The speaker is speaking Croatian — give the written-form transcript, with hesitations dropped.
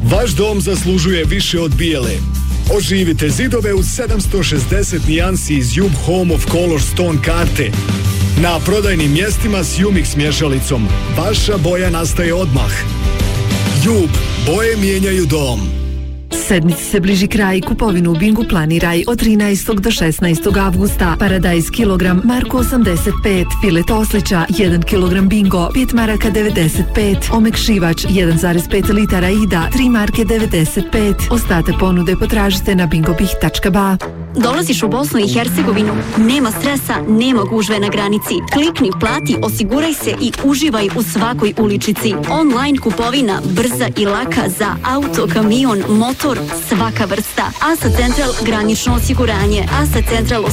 Vaš dom zaslužuje više od bijele. Oživite zidove u 760 nijansi iz Jub Home of Color Stone karte. Na prodajnim mjestima s Umix mješalicom. Vaša boja nastaje odmah. Jub, boje mijenjaju dom. Sedmici se bliži kraj, kupovinu u Bingu planiraj od 13. do 16. avgusta. Paradajz kilogram, Marko 85, filet oslića 1 kg Bingo, 5 maraka 95, omekšivač 1,5 litara Ida, 3 marke 95. Ostatak ponude potražite na bingobih.ba. Dolaziš u Bosnu i Hercegovinu? Nema stresa, nema gužve na granici. Klikni, plati, osiguraj se i uživaj u svakoj uličici. Online kupovina, brza i laka za auto, kamion, motor, svaka vrsta. ASA Central granično osiguranje. ASA Central